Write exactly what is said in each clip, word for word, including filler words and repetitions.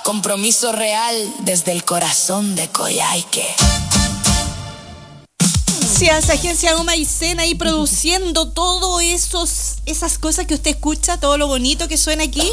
Compromiso real desde el corazón de Coyhaique. Gracias, Agencia Om Aysén ahí produciendo todo esos esas cosas que usted escucha, todo lo bonito que suena aquí.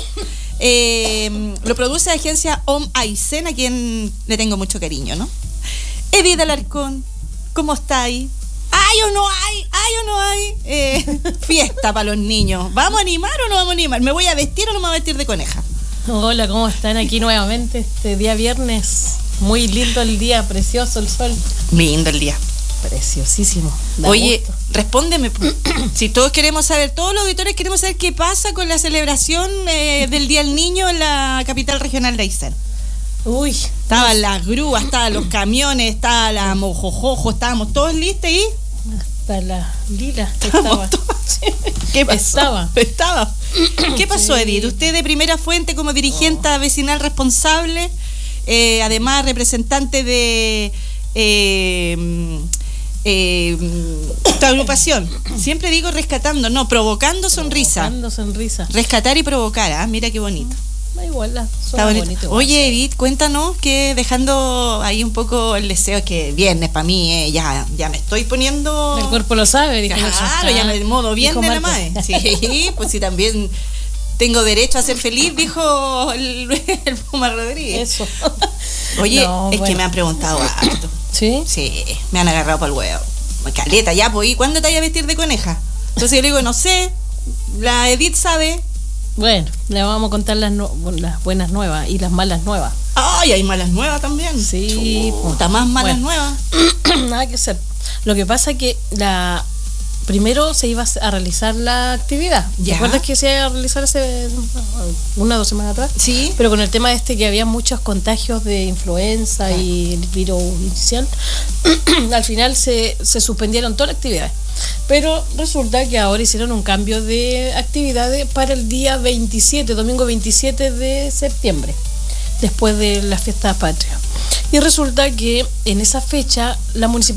Eh, lo produce Agencia Om Aysén, a quien le tengo mucho cariño, ¿no? Edith Alarcón, ¿cómo está ahí? ¿Hay o no hay? ¿Hay o no hay? Eh, fiesta para los niños. ¿Vamos a animar o no vamos a animar? ¿Me voy a vestir o no me voy a vestir de coneja? Hola, ¿cómo están? Aquí nuevamente este día viernes. Muy lindo el día, precioso el sol. Lindo el día. Preciosísimo. Oye, gusto. Respóndeme. Si todos queremos saber, todos los auditores queremos saber qué pasa con la celebración eh, del Día del Niño en la capital regional de Aysén. Uy. Estaban las grúas, estaban los camiones, estaba la mojojojo, estábamos todos listos ahí. Hasta la lila estaba. ¿Qué pasó? Estaba. Estaba. ¿Qué pasó, Sí. Edith? Usted de primera fuente como dirigente oh. vecinal responsable, eh, además representante de eh, eh, tu agrupación. Siempre digo rescatando, no, provocando sonrisa. Provocando sonrisa. Rescatar y provocar, ¿ah? Mira qué bonito. Da igual, la Está bonito. bonito Oye, Edith, cuéntanos que dejando ahí un poco el deseo, que viernes para mí, eh, ya, ya me estoy poniendo... El cuerpo lo sabe, dijo. Claro, ya me modo bien de la madre. Sí, pues sí, también tengo derecho a ser feliz, dijo el, el Puma Rodríguez. Eso. Oye, no, es bueno. que me han preguntado harto. ¿Sí? Sí, me han agarrado para el huevo. Caleta, ya, pues, ¿y cuándo te vayas a vestir de coneja? Entonces yo le digo, no sé, la Edith sabe... Bueno, le vamos a contar las, no, las buenas nuevas y las malas nuevas. ¡Ay, hay malas nuevas también! Sí. Puta, más malas bueno. nuevas. Nada que hacer. Lo que pasa es que la primero se iba a realizar la actividad. ¿Te acuerdas que se iba a realizar hace una o dos semanas atrás? Sí. Pero con el tema este que había muchos contagios de influenza ah. y el virus inicial, al final se, se suspendieron todas las actividades. Pero resulta que ahora hicieron un cambio de actividades para el día veintisiete, domingo veintisiete de septiembre, después de las fiestas patrias. Y resulta que en esa fecha la municipalidad